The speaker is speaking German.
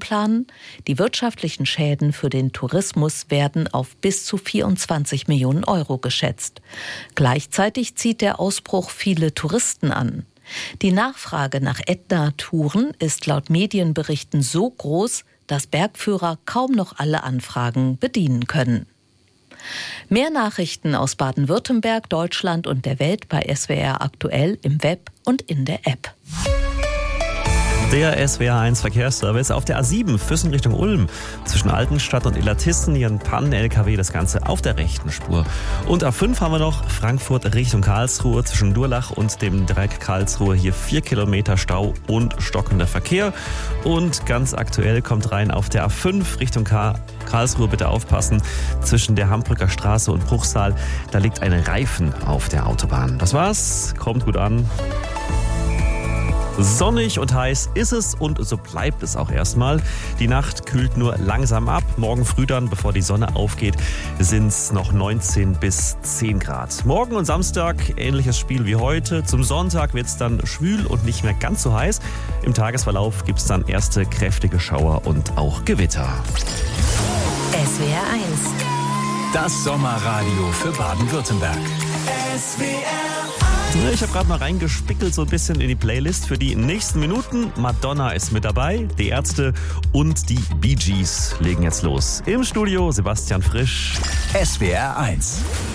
planen. Die wirtschaftlichen Schäden für den Tourismus werden auf bis zu 24 Millionen Euro geschätzt. Gleichzeitig zieht der Ausbruch viele Touristen an. Die Nachfrage nach Ätna-Touren ist laut Medienberichten so groß, dass Bergführer kaum noch alle Anfragen bedienen können. Mehr Nachrichten aus Baden-Württemberg, Deutschland und der Welt bei SWR aktuell im Web und in der App. Der SWR1 Verkehrsservice auf der A7 Füssen Richtung Ulm. Zwischen Altenstadt und Illertissen hier ein Pannen-LKW, das Ganze auf der rechten Spur. Und A5 haben wir noch Frankfurt Richtung Karlsruhe zwischen Durlach und dem Dreieck Karlsruhe. Hier 4 Kilometer Stau und stockender Verkehr. Und ganz aktuell kommt rein auf der A5 Richtung Karlsruhe, bitte aufpassen, zwischen der Hambrücker Straße und Bruchsal. Da liegt ein Reifen auf der Autobahn. Das war's, kommt gut an. Sonnig und heiß ist es und so bleibt es auch erstmal. Die Nacht kühlt nur langsam ab. Morgen früh dann, bevor die Sonne aufgeht, sind es noch 19 bis 10 Grad. Morgen und Samstag ähnliches Spiel wie heute. Zum Sonntag wird es dann schwül und nicht mehr ganz so heiß. Im Tagesverlauf gibt es dann erste kräftige Schauer und auch Gewitter. SWR 1. Das Sommerradio für Baden-Württemberg. Ich habe gerade mal reingespickelt so ein bisschen in die Playlist für die nächsten Minuten. Madonna ist mit dabei, die Ärzte und die Bee Gees legen jetzt los. Im Studio Sebastian Frisch. SWR 1.